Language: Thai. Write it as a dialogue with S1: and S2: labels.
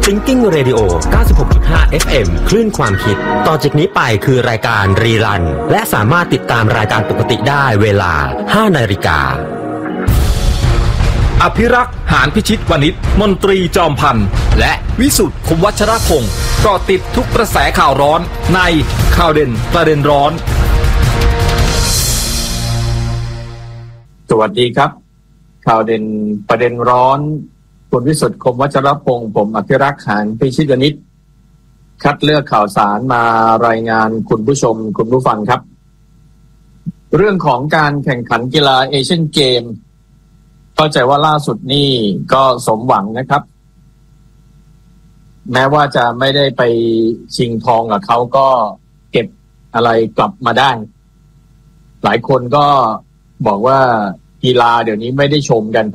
S1: Thinking Radio 96.5 FM คลื่นความคิดต่อจากนี้ไปคือรายการรีรันและสามารถติดตามรายการปกติได้เวลา 5 นาฬิกา
S2: อภิรักษ์หานพิชิตวณิชมนตรีจอมพันธ์และวิสุทธิ์คมวัชรพงศ์เกาะติดทุกกระแสข่าวร้อนในข่าวเด่นประเด็นร้อน
S3: สวัสดีครับข่าวเด่นประเด็นร้อนคุณวิสุทธิ์คมวัชรพงศ์ผมอภิรักษ์หานพิชิตวณิชคัดเลือกข่าวสารมารายงานคุณผู้ชมคุณผู้ฟังครับเรื่องของการแข่งขันกีฬาเอเชียนเกมเข้าใจว่าล่าสุดนี่ก็สมหวังนะครับแม้ว่าจะไม่ได้ไปชิงทองกับเขาก็เก็บอะไรกลับมาได้หลายคนก็บอกว่ากีฬาเดี๋ยวนี้ไม่ได้ชมกัน